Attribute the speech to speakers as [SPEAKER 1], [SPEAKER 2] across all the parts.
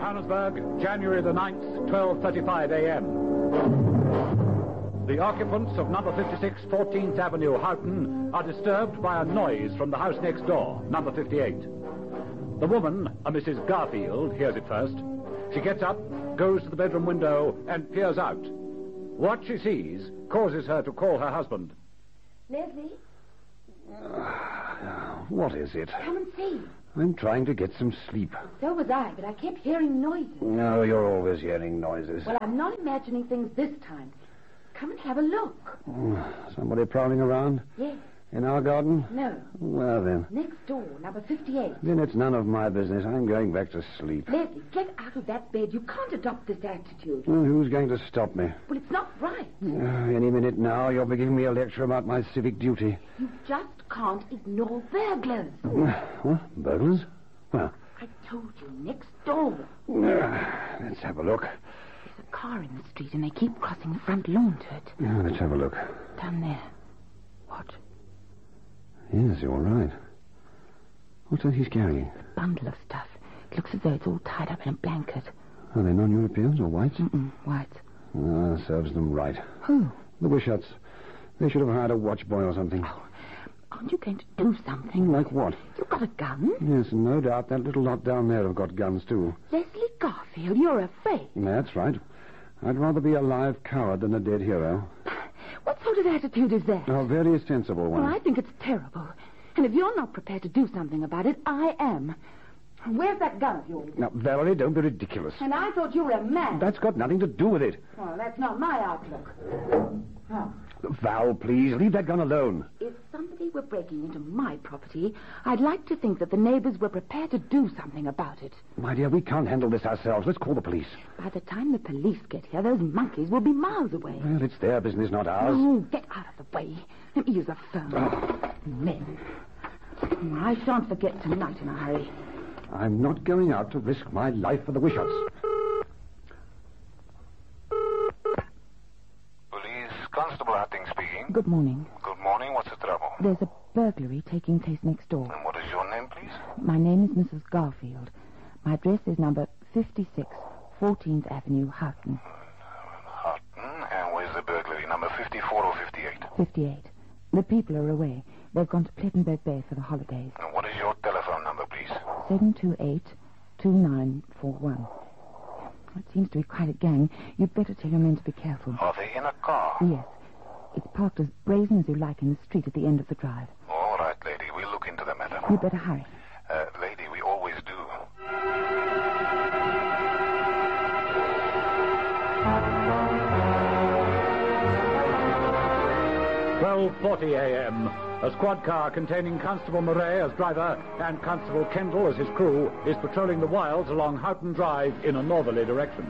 [SPEAKER 1] Johannesburg, January the 9th, 12:35 a.m. The occupants of number 56 14th Avenue, Houghton, are disturbed by a noise from the house next door, number 58. The woman, a Mrs. Garfield, hears it first. She gets up, goes to the bedroom window, and peers out. What she sees causes her to call her husband.
[SPEAKER 2] Leslie?
[SPEAKER 3] What is it?
[SPEAKER 2] Come and see.
[SPEAKER 3] I'm trying to get some sleep.
[SPEAKER 2] So was I, but I kept hearing noises.
[SPEAKER 3] No, you're always hearing noises.
[SPEAKER 2] Well, I'm not imagining things this time. Come and have a look.
[SPEAKER 3] Somebody prowling around?
[SPEAKER 2] Yes.
[SPEAKER 3] In our garden?
[SPEAKER 2] No.
[SPEAKER 3] Well, then.
[SPEAKER 2] Next door, number 58.
[SPEAKER 3] Then it's none of my business. I'm going back to sleep.
[SPEAKER 2] Leslie, get out of that bed. You can't adopt this attitude.
[SPEAKER 3] Well, who's going to stop me?
[SPEAKER 2] Well, it's not right.
[SPEAKER 3] Any minute now, you'll be giving me a lecture about my civic duty.
[SPEAKER 2] You just can't ignore burglars.
[SPEAKER 3] What? Burglars? Well,
[SPEAKER 2] I told you, next door.
[SPEAKER 3] let's have a look.
[SPEAKER 2] There's a car in the street, and they keep crossing the front lawn to it.
[SPEAKER 3] Let's have a look.
[SPEAKER 2] Down there. What?
[SPEAKER 3] Yes, you're right. What's that he's carrying?
[SPEAKER 2] A bundle of stuff. It looks as though it's all tied up in a blanket.
[SPEAKER 3] Are they non-Europeans or whites?
[SPEAKER 2] White.
[SPEAKER 3] Serves them right.
[SPEAKER 2] Who?
[SPEAKER 3] The Wishots. They should have hired a watch boy or something.
[SPEAKER 2] Oh, aren't you going to do something?
[SPEAKER 3] Like what?
[SPEAKER 2] You've got a gun.
[SPEAKER 3] Yes, no doubt. That little lot down there have got guns, too.
[SPEAKER 2] Leslie Garfield, you're afraid.
[SPEAKER 3] That's right. I'd rather be a live coward than a dead hero.
[SPEAKER 2] What sort of attitude is that?
[SPEAKER 3] A very sensible one.
[SPEAKER 2] Well, I think it's terrible. And if you're not prepared to do something about it, I am. Where's that gun of yours?
[SPEAKER 3] Now, Valerie, don't be ridiculous.
[SPEAKER 2] And I thought you were a man.
[SPEAKER 3] That's got nothing to do with it.
[SPEAKER 2] Well, that's not my outlook. Oh.
[SPEAKER 3] Val, please, leave that gun alone.
[SPEAKER 2] If somebody were breaking into my property, I'd like to think that the neighbors were prepared to do something about it.
[SPEAKER 3] My dear, we can't handle this ourselves. Let's call the police.
[SPEAKER 2] By the time the police get here, those monkeys will be miles away.
[SPEAKER 3] Well, it's their business, not ours.
[SPEAKER 2] Oh, get out of the way. Let me use the phone. Men. I shan't forget tonight in a hurry.
[SPEAKER 3] I'm not going out to risk my life for the Wishots.
[SPEAKER 4] Constable Hutting speaking.
[SPEAKER 2] Good morning.
[SPEAKER 4] Good morning. What's the trouble?
[SPEAKER 2] There's a burglary taking place next door.
[SPEAKER 4] And what is your name, please?
[SPEAKER 2] My name is Mrs. Garfield. My address is number 56, 14th Avenue, Houghton.
[SPEAKER 4] Houghton. And where's the burglary? Number 54 or 58?
[SPEAKER 2] 58. The people are away. They've gone to Plettenberg Bay for the holidays.
[SPEAKER 4] And what is your telephone number, please?
[SPEAKER 2] 728-2941. It seems to be quite a gang. You'd better tell your men to be careful.
[SPEAKER 4] Are they in a car?
[SPEAKER 2] Yes. It's parked as brazen as you like in the street at the end of the drive.
[SPEAKER 4] All right, lady. We'll look into the matter.
[SPEAKER 2] You'd better hurry.
[SPEAKER 4] Lady, we always do.
[SPEAKER 1] 12:40 a.m. A squad car containing Constable Murray as driver and Constable Kendall as his crew is patrolling the wilds along Houghton Drive in a northerly direction.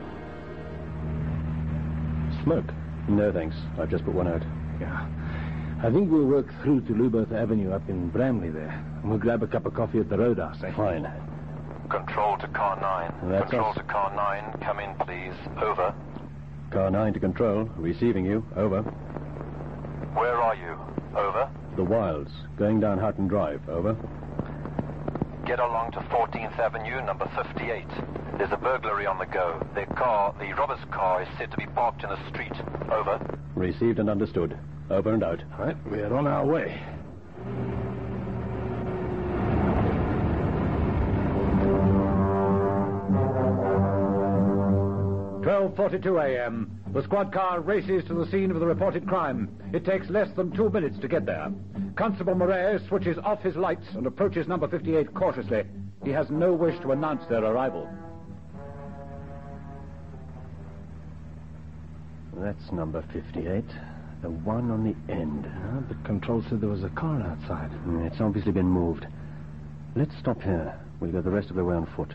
[SPEAKER 5] Smoke? No, thanks. I've just put one out.
[SPEAKER 6] Yeah. I think we'll work through to Lubbock Avenue up in Bramley there. And we'll grab a cup of coffee at the roadhouse, eh?
[SPEAKER 5] Fine.
[SPEAKER 7] Control to car 9.
[SPEAKER 5] That's
[SPEAKER 7] Control
[SPEAKER 5] us.
[SPEAKER 7] to car 9. Come in, please. Over.
[SPEAKER 5] Car 9 to control. Receiving you. Over.
[SPEAKER 7] Where are you? Over.
[SPEAKER 5] The Wilds. Going down Houghton Drive. Over.
[SPEAKER 7] Get along to 14th Avenue, number 58. There's a burglary on the go. Their car, the robber's car, is said to be parked in a street. Over.
[SPEAKER 5] Received and understood. Over and out.
[SPEAKER 6] All right, we're on our way.
[SPEAKER 1] (12:42 a.m.) The squad car races to the scene of the reported crime. It takes less than 2 minutes to get there. Constable Murray switches off his lights and approaches number 58 cautiously. He has no wish to announce their arrival.
[SPEAKER 5] That's number 58. The one on the end.
[SPEAKER 6] But Control said there was a car outside.
[SPEAKER 5] It's obviously been moved. Let's stop here. We'll go the rest of the way on foot.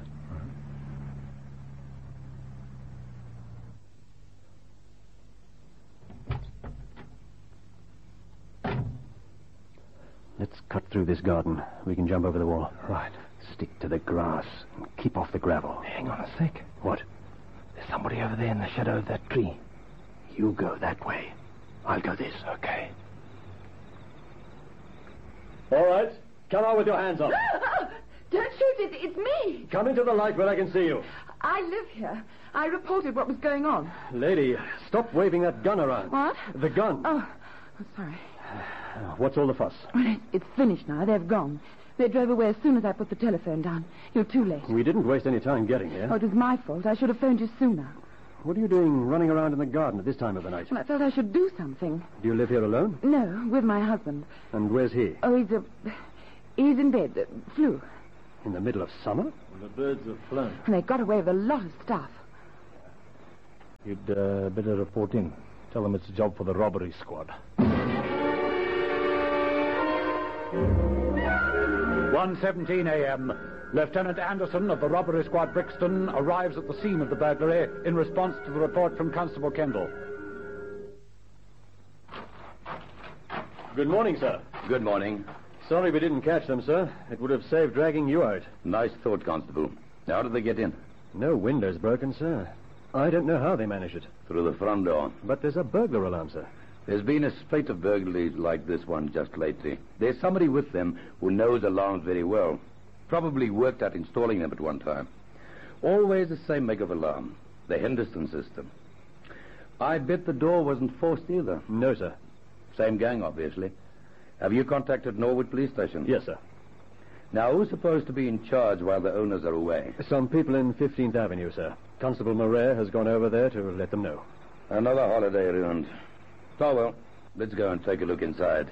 [SPEAKER 5] Let's cut through this garden. We can jump over the wall.
[SPEAKER 6] Right.
[SPEAKER 5] Stick to the grass and keep off the gravel.
[SPEAKER 6] Hang on a sec.
[SPEAKER 5] What?
[SPEAKER 6] There's somebody over there in the shadow of that tree.
[SPEAKER 5] You go that way. I'll go this.
[SPEAKER 6] Okay.
[SPEAKER 5] All right. Come on with your hands up.
[SPEAKER 2] Don't shoot it. It's me.
[SPEAKER 5] Come into the light where I can see you.
[SPEAKER 2] I live here. I reported what was going on.
[SPEAKER 5] Lady, stop waving that gun around.
[SPEAKER 2] What?
[SPEAKER 5] The gun.
[SPEAKER 2] Oh, sorry.
[SPEAKER 5] What's all the fuss?
[SPEAKER 2] Well, it's finished now. They've gone. They drove away as soon as I put the telephone down. You're too late.
[SPEAKER 5] We didn't waste any time getting here.
[SPEAKER 2] Oh, it was my fault. I should have phoned you sooner.
[SPEAKER 5] What are you doing running around in the garden at this time of the night?
[SPEAKER 2] Well, I felt I should do something.
[SPEAKER 5] Do you live here alone?
[SPEAKER 2] No, with my husband.
[SPEAKER 5] And where's he?
[SPEAKER 2] Oh, he's in bed. Flew.
[SPEAKER 5] In the middle of summer?
[SPEAKER 6] The birds have flown.
[SPEAKER 2] And they got away with a lot of stuff.
[SPEAKER 6] You'd better report in. Tell them it's a job for the robbery squad.
[SPEAKER 1] 1:17 a.m. Lieutenant Anderson of the robbery squad Brixton arrives at the scene of the burglary in response to the report from Constable Kendall.
[SPEAKER 5] Good morning, sir.
[SPEAKER 8] Good morning.
[SPEAKER 5] Sorry we didn't catch them, sir. It would have saved dragging you out.
[SPEAKER 8] Nice thought, Constable. How did they get in?
[SPEAKER 5] No windows broken, sir. I don't know how they managed it.
[SPEAKER 8] Through the front door.
[SPEAKER 5] But there's a burglar alarm, sir.
[SPEAKER 8] There's been a spate of burglaries like this one just lately. There's somebody with them who knows alarms very well. Probably worked at installing them at one time. Always the same make of alarm. The Henderson system. I bet the door wasn't forced either.
[SPEAKER 5] No, sir.
[SPEAKER 8] Same gang, obviously. Have you contacted Norwood Police Station?
[SPEAKER 5] Yes, sir.
[SPEAKER 8] Now, who's supposed to be in charge while the owners are away?
[SPEAKER 5] Some people in 15th Avenue, sir. Constable Murray has gone over there to let them know.
[SPEAKER 8] Another holiday ruined. Oh, well, let's go and take a look inside.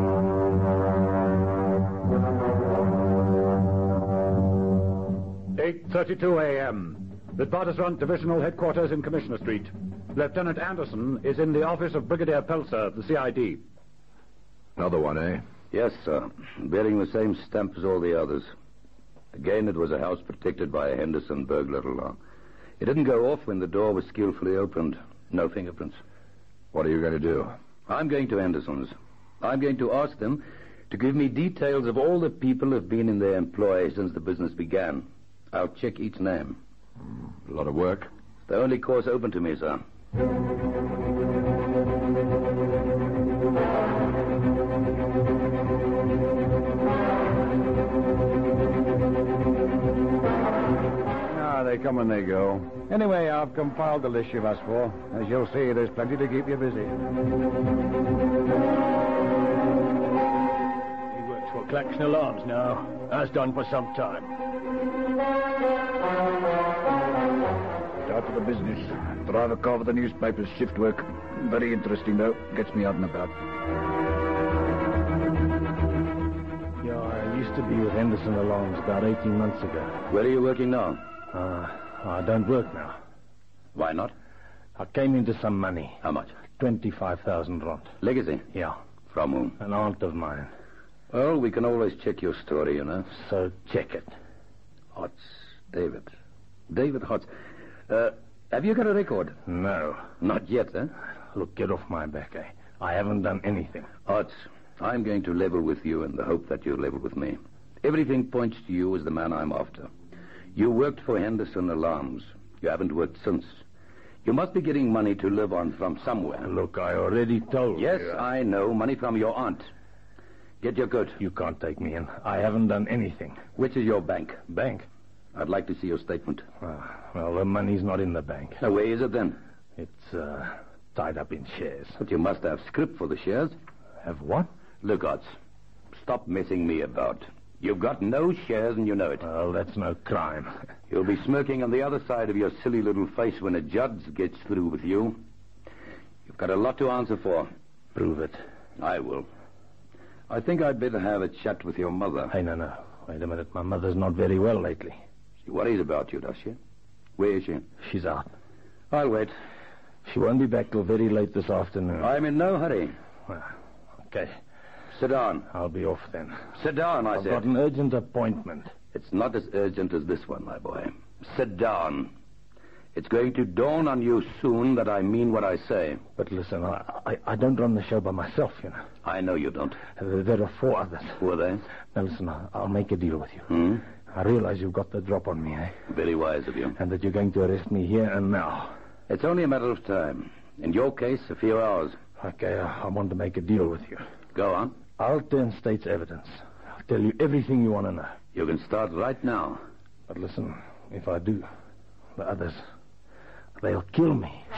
[SPEAKER 1] 8:32 a.m. Witwatersrand Divisional Headquarters in Commissioner Street. Lieutenant Anderson is in the office of Brigadier Pelser of the CID.
[SPEAKER 9] Another one, eh?
[SPEAKER 8] Yes, sir. Bearing the same stamp as all the others. Again, it was a house protected by a Henderson burglar alarm. It didn't go off when the door was skillfully opened. No fingerprints.
[SPEAKER 9] What are you going to do?
[SPEAKER 8] I'm going to Henderson's. I'm going to ask them to give me details of all the people who've been in their employ since the business began. I'll check each name.
[SPEAKER 9] A lot of work.
[SPEAKER 8] The only course open to me, sir.
[SPEAKER 3] They come and they go. Anyway, I've compiled the list you've asked for. As you'll see, there's plenty to keep you busy.
[SPEAKER 6] He works for Claxon Alarms now. Has done for some time.
[SPEAKER 3] Start to the business. Drive a car for the newspapers, shift work. Very interesting, though. Gets me out and about.
[SPEAKER 6] Yeah, I used to be with Henderson Alarms about 18 months ago.
[SPEAKER 8] Where are you working now?
[SPEAKER 6] I don't work now.
[SPEAKER 8] Why not?
[SPEAKER 6] I came into some money.
[SPEAKER 8] How much?
[SPEAKER 6] 25,000 rand.
[SPEAKER 8] Legacy?
[SPEAKER 6] Yeah.
[SPEAKER 8] From whom?
[SPEAKER 6] An aunt of mine.
[SPEAKER 8] Well, we can always check your story, you know.
[SPEAKER 6] So check it.
[SPEAKER 8] Hotz. David. David Hotz. Have you got a record?
[SPEAKER 6] No.
[SPEAKER 8] Not yet, eh?
[SPEAKER 6] Look, get off my back, eh? I haven't done anything.
[SPEAKER 8] Hotz, I'm going to level with you in the hope that you'll level with me. Everything points to you as the man I'm after. You worked for Henderson Alarms. You haven't worked since. You must be getting money to live on from somewhere.
[SPEAKER 6] Look, I already told you.
[SPEAKER 8] Yes, I know. Money from your aunt. Get your coat.
[SPEAKER 6] You can't take me in. I haven't done anything.
[SPEAKER 8] Which is your bank?
[SPEAKER 6] Bank?
[SPEAKER 8] I'd like to see your statement.
[SPEAKER 6] Well, the money's not in the bank.
[SPEAKER 8] Now, where is it then?
[SPEAKER 6] It's tied up in shares.
[SPEAKER 8] But you must have scrip for the shares.
[SPEAKER 6] Have what?
[SPEAKER 8] Look, Hotz, stop messing me about. You've got no shares and you know it.
[SPEAKER 6] Well, that's no crime.
[SPEAKER 8] You'll be smirking on the other side of your silly little face when a judge gets through with you. You've got a lot to answer for.
[SPEAKER 6] Prove it.
[SPEAKER 8] I will. I think I'd better have a chat with your mother.
[SPEAKER 6] Hey, no. Wait a minute. My mother's not very well lately.
[SPEAKER 8] She worries about you, does she? Where is she?
[SPEAKER 6] She's out.
[SPEAKER 8] I'll wait.
[SPEAKER 6] She won't be back till very late this afternoon.
[SPEAKER 8] I'm in no hurry.
[SPEAKER 6] Well, okay.
[SPEAKER 8] Sit down.
[SPEAKER 6] I'll be off then.
[SPEAKER 8] Sit down, I said.
[SPEAKER 6] I've got an urgent appointment.
[SPEAKER 8] It's not as urgent as this one, my boy. Sit down. It's going to dawn on you soon that I mean what I say.
[SPEAKER 6] But listen, I don't run the show by myself, you know.
[SPEAKER 8] I know you don't.
[SPEAKER 6] There are 4 others.
[SPEAKER 8] Who are they?
[SPEAKER 6] Now listen, I'll make a deal with you. I realize you've got the drop on me, eh?
[SPEAKER 8] Very wise of you.
[SPEAKER 6] And that you're going to arrest me here and now.
[SPEAKER 8] It's only a matter of time. In your case, a few hours.
[SPEAKER 6] Okay, I want to make a deal with you.
[SPEAKER 8] Go on.
[SPEAKER 6] I'll turn state's evidence. I'll tell you everything you want to know.
[SPEAKER 8] You can start right now.
[SPEAKER 6] But listen, if I do, The others, they'll kill me.